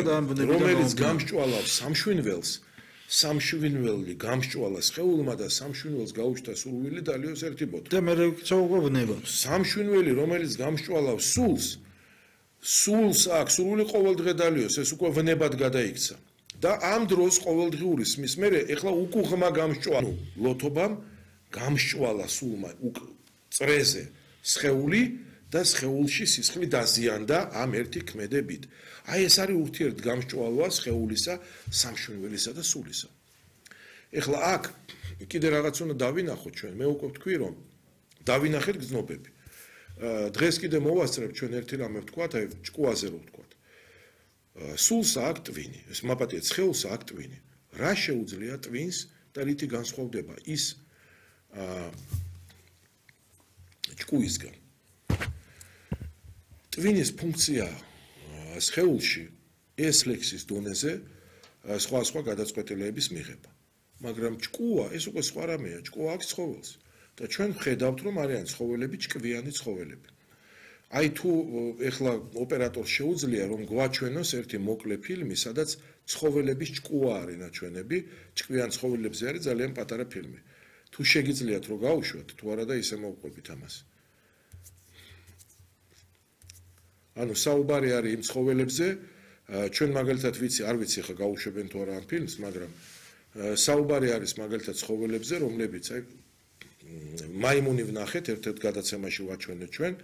რომელიც გამსჭვალავს სამშვინველს, სამშვინველი გამსჭვალა სხეულმა და სამშვინველს გაუჩნდა სურვილი დალიოს ერთი ბოთლი. და მე როცა უკვე ვნება. სამშვინველი რომელიც გამსჭვალავს სულს აქვს სურვილი ყოველდღე დალიოს, ეს უკვე ვნებად გადაიქცა. და ამ დროს ყოველდღიური სმის მერე ეხლა უკუღმა გამსჭვალა ლოთობამ გამსჭვალა სულმა წრეზე სხეული და სხეულში სისხლი დაზიანდა ამ ერთი ქმედებით. აი ეს არის ურთიერთგამსჭვალვა სხეულისა, სამშვინველისა და სულისა. ეხლა აქ კიდე რაღაც უნდა დავინახოთ ჩვენ, მე უკვე ვთქვი რომ დავინახეთ გზნობები. დღეს კიდე მოვასწრებ ჩვენ ერთი რამე ვთქვათ, აი ჭკუაზე რო ვთქვათ. სულს აქვს ტვინი, ეს მაპატია სხეულს აქვს ტვინი. რა შეუძლია ტვინს და რითი განსხვავდება ის ჭკუისგან? ტვინის ფუნქცია სხეულში ეს ლექსის დონეზე სხვა გადაწყვეტილებების მიღება. მაგრამ ჭკუა ეს უკვე სხვა რამეა, ჭკუა აქვს ცხოველს და ჩვენ ვხედავთ რომ არიან ცხოველები ჭკვიანი ცხოველები. აი თუ ეხლა ოპერატორს შეუძლია რომ გვაჩვენოს ერთი მოკლე ფილმი, სადაც ცხოველების ჭკუა არის ნაჩვენები, ჭკვიან ცხოველებზე არის ძალიან პატარა ფილმი. თუ შეგიძლიათ რომ გაუშვათ, თუ არა და ისე მოვყვებით ამას. ანუ საუბარი არის იმ ცხოველებზე, ჩვენ მაგალითად ვიცი, არ ვიცი ხა გაუშვებენ თუ არა ამ ფილმს, მაგრამ საუბარი არის მაგალითად ცხოველებზე, რომლებიც აი მაიმუნი ვნახეთ ერთ-ერთ გადაცემაში ვაჩვენეთ ჩვენ,